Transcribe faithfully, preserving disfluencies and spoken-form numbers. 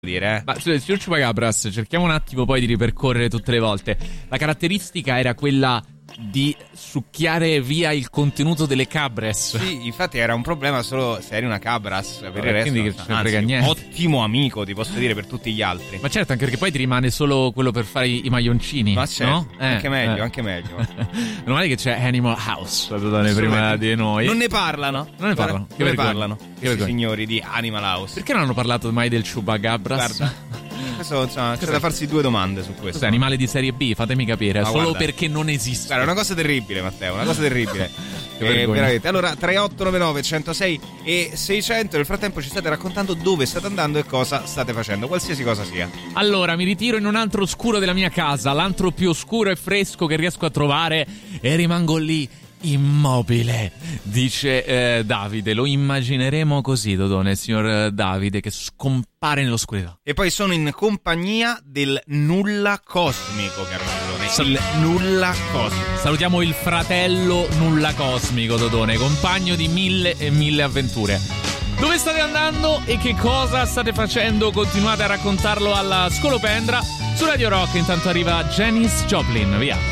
dire, eh. Ma signor Chupacabras, cerchiamo un attimo poi di ripercorrere tutte le volte. La caratteristica era quella di succhiare via il contenuto delle cabres. Sì, infatti era un problema solo se eri una cabras. Per Vabbè, il resto, quindi che ce ne anzi, frega niente. ottimo amico, ti posso dire, per tutti gli altri. Ma certo, anche perché poi ti rimane solo quello per fare i, i maglioncini. Ma certo, no? eh, anche meglio, eh. anche meglio. Meno male che c'è Animal House prima di noi. Non ne parlano. Non ne parlano. Non Che ne vergogna. parlano. Che Questi vergogna. signori di Animal House. Perché non hanno parlato mai del Chupacabras? Guarda, questo, insomma, c'è da farsi due domande su questo. Cos'è, animale di serie B? Fatemi capire. Ma Solo guarda. perché non esiste. Guarda, è una cosa terribile, Matteo, una cosa terribile. Che eh, vergogna. veramente. Allora, tre otto nove nove uno zero sei e seicento. Nel frattempo ci state raccontando dove state andando e cosa state facendo, qualsiasi cosa sia. Allora, mi ritiro in un altro oscuro della mia casa, l'antro più oscuro e fresco che riesco a trovare, e rimango lì immobile, dice eh, Davide. Lo immagineremo così, Dodone, signor eh, Davide, che scompare nell'oscurità. E poi sono in compagnia del nulla cosmico, caro Dodone. Sa- Il nulla cosmico. Salutiamo il fratello nulla cosmico, Dodone, compagno di mille e mille avventure. Dove state andando e che cosa state facendo? Continuate a raccontarlo alla Scolopendra. Su Radio Rock intanto arriva Janis Joplin, via.